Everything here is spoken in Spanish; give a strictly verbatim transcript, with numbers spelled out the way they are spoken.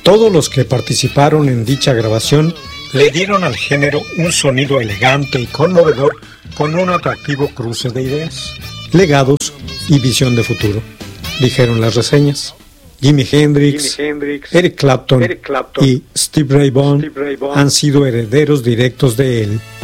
Todos los que participaron en dicha grabación le dieron al género un sonido elegante y conmovedor con un atractivo cruce de ideas, legados y visión de futuro, dijeron las reseñas. Jimi Hendrix, Jimi Hendrix Eric, Clapton, Eric Clapton y Steve Ray Vaughan, Steve Ray Vaughan han sido herederos directos de él.